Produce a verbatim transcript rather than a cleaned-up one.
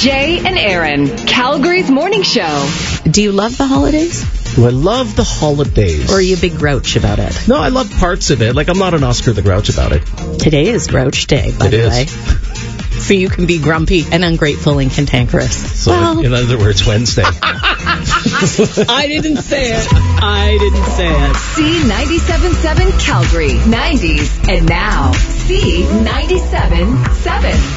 Jay and Aaron, Calgary's morning show. Do you love the holidays? Do I love the holidays? Or are you a big grouch about it? No, I love parts of it. Like, I'm not an Oscar the Grouch about it. Today is Grouch Day, by it the is. way. So you can be grumpy and ungrateful and cantankerous. So, well, in other words, Wednesday. I didn't say it. I didn't say it. C ninety-seven point seven Calgary, nineties, and now C ninety-seven point seven.